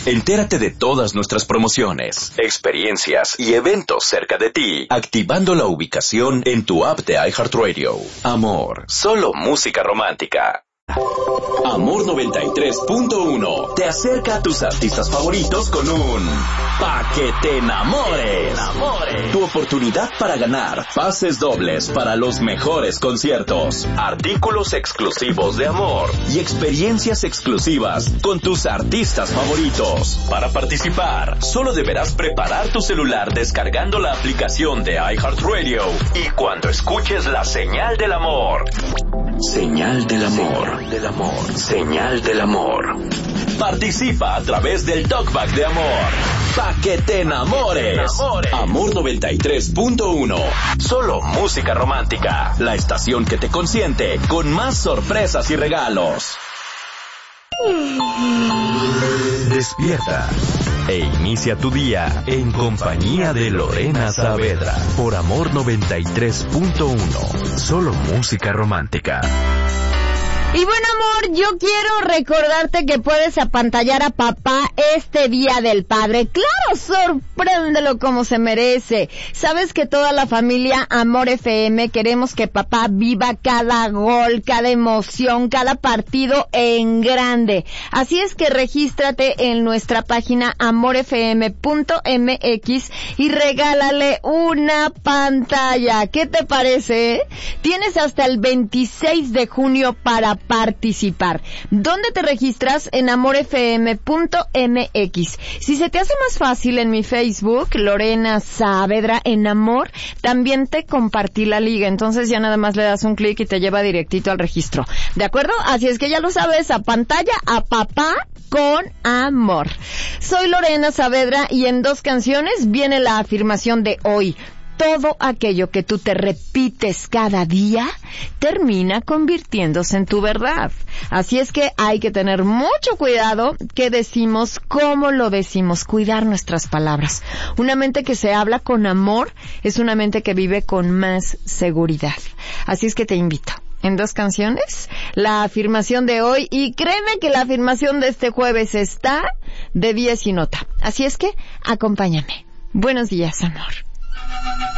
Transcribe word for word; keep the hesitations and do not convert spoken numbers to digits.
Entérate de todas nuestras promociones, experiencias y eventos cerca de ti, activando la ubicación en tu app de iHeartRadio. Amor, solo música romántica. Amor noventa y tres punto uno te acerca a tus artistas favoritos con un Pa' que te enamores. Tu oportunidad para ganar pases dobles para los mejores conciertos, artículos exclusivos de Amor y experiencias exclusivas con tus artistas favoritos. Para participar, solo deberás preparar tu celular descargando la aplicación de iHeartRadio y cuando escuches la señal del amor. Señal del amor. Del amor. Señal del amor. Participa a través del talkback de Amor. Pa' que te enamores. Amor noventa y tres punto uno. Solo música romántica. La estación que te consiente con más sorpresas y regalos. Despierta e inicia tu día en compañía de Lorena Saavedra por Amor noventa y tres punto uno. Solo música romántica. Y bueno, amor, yo quiero recordarte que puedes apantallar a papá este Día del Padre. ¡Claro! Sorpréndelo como se merece. Sabes que toda la familia Amor F M queremos que papá viva cada gol, cada emoción, cada partido en grande. Así es que regístrate en nuestra página amor f m punto m x y regálale una pantalla. ¿Qué te parece? Tienes hasta el veintiséis de junio para participar. ¿Dónde te registras? En amor f m punto m x. Si se te hace más fácil, en mi Facebook, Lorena Saavedra en Amor, también te compartí la liga. Entonces ya nada más le das un clic y te lleva directito al registro. ¿De acuerdo? Así es que ya lo sabes, a pantalla a papá con amor. Soy Lorena Saavedra y en dos canciones viene la afirmación de hoy. Todo aquello que tú te repites cada día termina convirtiéndose en tu verdad. Así es que hay que tener mucho cuidado qué decimos, cómo lo decimos, cuidar nuestras palabras. Una mente que se habla con amor es una mente que vive con más seguridad. Así es que te invito. En dos canciones, la afirmación de hoy, y créeme que la afirmación de este jueves está de diez y nota. Así es que acompáñame. Buenos días, amor.